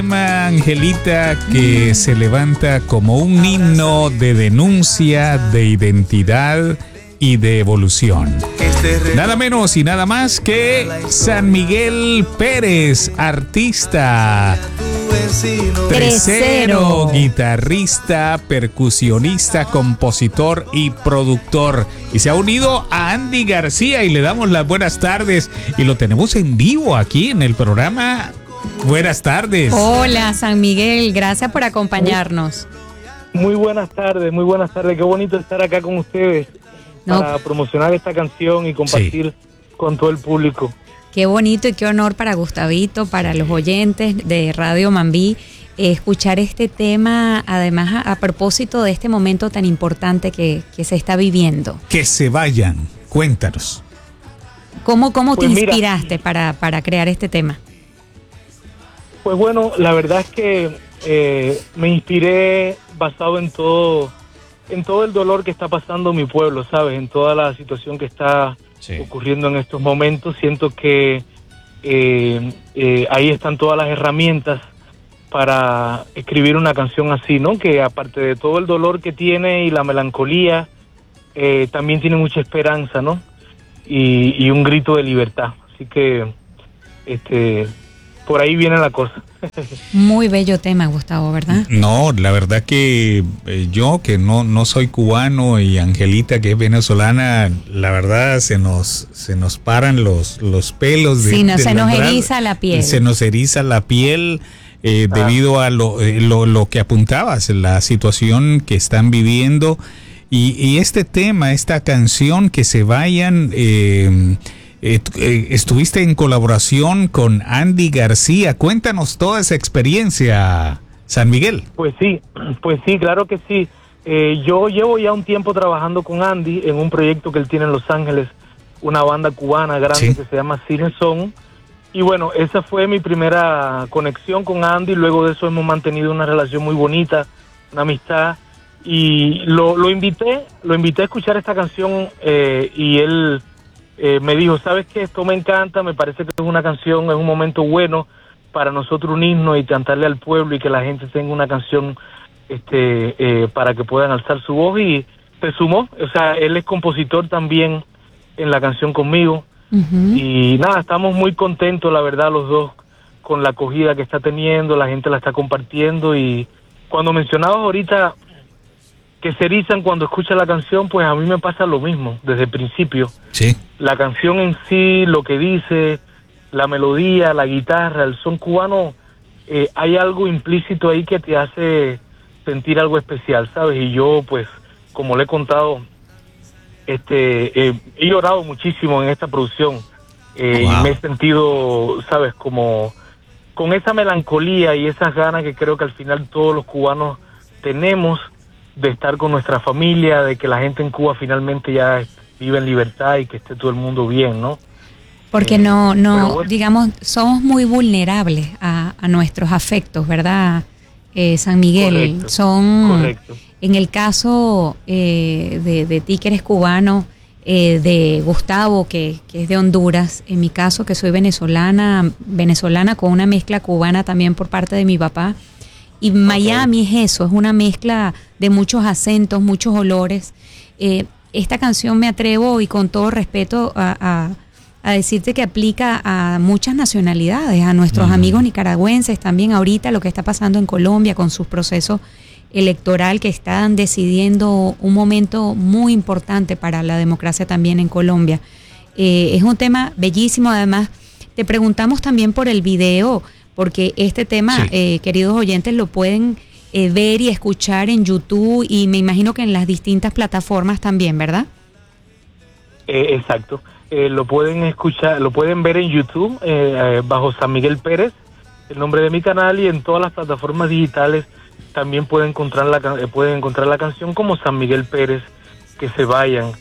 Angelita, que se levanta como un himno de denuncia, de identidad y de evolución. Nada menos y nada más que San Miguel Pérez, artista, tercero, guitarrista, percusionista, compositor y productor. Y se ha unido a Andy García y le damos las buenas tardes. Y lo tenemos en vivo aquí en el programa. Buenas tardes. Hola, San Miguel, gracias por acompañarnos. Muy buenas tardes, muy buenas tardes. Qué bonito estar acá con ustedes para promocionar esta canción y compartir con todo el público. Qué bonito y qué honor para Gustavito, para los oyentes de Radio Mambí, escuchar este tema, además a propósito de este momento tan importante que se está viviendo. Que se vayan, cuéntanos. ¿Cómo te inspiraste para crear este tema? Pues bueno, la verdad es que me inspiré basado en todo el dolor que está pasando mi pueblo, ¿sabes? En toda la situación que está ocurriendo en estos momentos. Siento que ahí están todas las herramientas para escribir una canción así, ¿no? Que aparte de todo el dolor que tiene y la melancolía, también tiene mucha esperanza, ¿no? Y un grito de libertad. Así que por ahí viene la cosa. Muy bello tema, Gustavo, ¿verdad? No, la verdad que yo, que no soy cubano, y Angelita, que es venezolana, la verdad se nos paran los pelos. Sí, se nos eriza la piel. Se nos eriza la piel debido a lo que apuntabas, la situación que están viviendo. Y este tema, esta canción, Que se vayan... estuviste en colaboración con Andy García. Cuéntanos toda esa experiencia, San Miguel. Pues sí, claro que sí. Yo llevo ya un tiempo trabajando con Andy en un proyecto que él tiene en Los Ángeles, una banda cubana grande que se llama Cine Son. Y bueno, esa fue mi primera conexión con Andy. Luego de eso hemos mantenido una relación muy bonita, una amistad. Y lo invité a escuchar esta canción y él... me dijo, ¿sabes qué? Esto me encanta, me parece que es una canción, es un momento bueno para nosotros unirnos y cantarle al pueblo y que la gente tenga una canción para que puedan alzar su voz, y se sumó. O sea, él es compositor también en la canción conmigo. Y nada, estamos muy contentos, la verdad, los dos, con la acogida que está teniendo, la gente la está compartiendo. Y cuando mencionabas ahorita que se erizan cuando escuchan la canción, pues a mí me pasa lo mismo desde el principio. Sí. La canción en sí, lo que dice, la melodía, la guitarra, el son cubano, hay algo implícito ahí que te hace sentir algo especial, ¿sabes? Y yo, pues, como le he contado, he llorado muchísimo en esta producción. Y me he sentido, ¿sabes? Como con esa melancolía y esas ganas que creo que al final todos los cubanos tenemos de estar con nuestra familia, de que la gente en Cuba finalmente ya vive en libertad y que esté todo el mundo bien, ¿no? Porque digamos, somos muy vulnerables a nuestros afectos, ¿verdad, San Miguel? Correcto. En el caso de ti, que eres cubano, de Gustavo, que es de Honduras, en mi caso, que soy venezolana con una mezcla cubana también por parte de mi papá. Y Miami es eso, es una mezcla de muchos acentos, muchos olores. Esta canción, me atrevo y con todo respeto a decirte que aplica a muchas nacionalidades, a nuestros amigos nicaragüenses también ahorita, lo que está pasando en Colombia con sus procesos electoral, que están decidiendo un momento muy importante para la democracia también en Colombia. Es un tema bellísimo. Además, te preguntamos también por el video, porque este tema, queridos oyentes, lo pueden ver y escuchar en YouTube, y me imagino que en las distintas plataformas también, ¿verdad? Exacto. Lo pueden escuchar, lo pueden ver en YouTube bajo San Miguel Pérez, el nombre de mi canal, y en todas las plataformas digitales también pueden encontrar la canción como San Miguel Pérez, Que se vayan.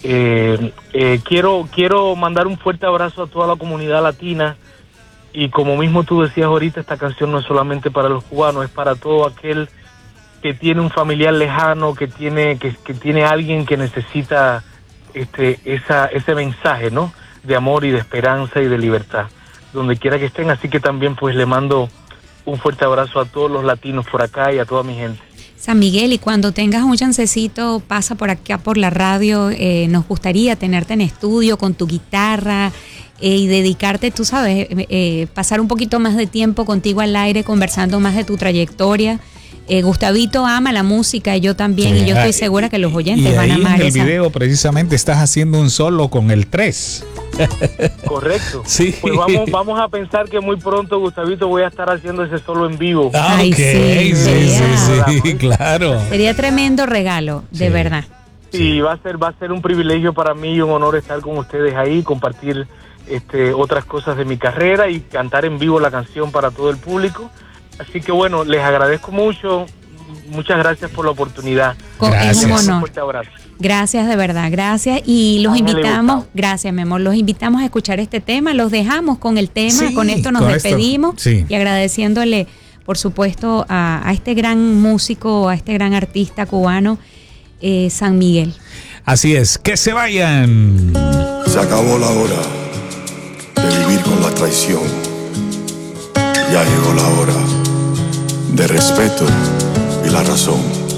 Quiero mandar un fuerte abrazo a toda la comunidad latina. Y como mismo tú decías ahorita, esta canción no es solamente para los cubanos, es para todo aquel que tiene un familiar lejano, que tiene alguien que necesita ese mensaje, ¿no? De amor y de esperanza y de libertad, donde quiera que estén. Así que también pues le mando un fuerte abrazo a todos los latinos por acá y a toda mi gente. San Miguel, y cuando tengas un chancecito, pasa por acá por la radio, nos gustaría tenerte en estudio con tu guitarra y dedicarte, tú sabes, pasar un poquito más de tiempo contigo al aire, conversando más de tu trayectoria. Gustavito ama la música y yo también, y yo estoy segura que los oyentes van a amar. Y en el video precisamente estás haciendo un solo con el 3. Correcto. Sí. Pues vamos a pensar que muy pronto, Gustavito, voy a estar haciendo ese solo en vivo. Ay, okay. Sí, claro. Sería tremendo regalo, de verdad. Sí, va a ser un privilegio para mí y un honor estar con ustedes ahí, compartir otras cosas de mi carrera y cantar en vivo la canción para todo el público. Así que bueno, les agradezco mucho. Muchas gracias por la oportunidad. Es un honor. Un fuerte abrazo. Gracias, de verdad, gracias. Y los invitamos, gracias, mi amor, los invitamos a escuchar este tema, los dejamos con el tema, con esto nos despedimos y agradeciéndole, por supuesto, a este gran músico, a este gran artista cubano, San Miguel. Así es, que se vayan. Se acabó la hora de vivir con la traición. Ya llegó la hora de respeto y la razón.